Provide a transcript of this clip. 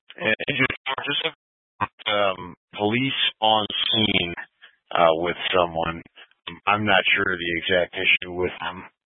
And just police on scene with someone. I'm not sure the exact issue with them,